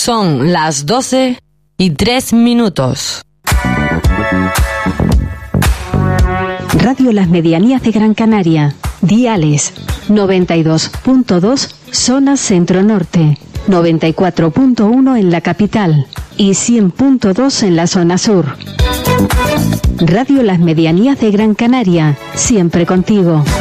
Son las 12:03. Radio Las Medianías de Gran Canaria. Diales 92.2 zona centro-norte, 94.1 en la capital y 100.2 en la zona sur. Radio Las Medianías de Gran Canaria, siempre contigo.